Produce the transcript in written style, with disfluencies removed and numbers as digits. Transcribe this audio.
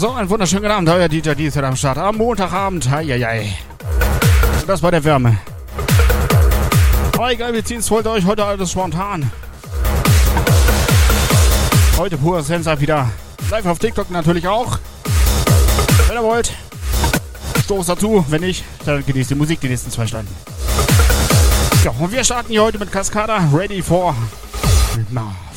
So, einen wunderschönen Abend, euer DJ Diesel am Start. Am Montagabend, heieiei. Das bei der Wärme. Aber egal, wir ziehen es wollt euch heute alles spontan. Heute pure Sense wieder. Live auf TikTok natürlich auch. Wenn ihr wollt, stoßt dazu. Wenn nicht, dann genießt die Musik die nächsten 2 Stunden. Ja, und wir starten hier heute mit Cascada. Ready for Now.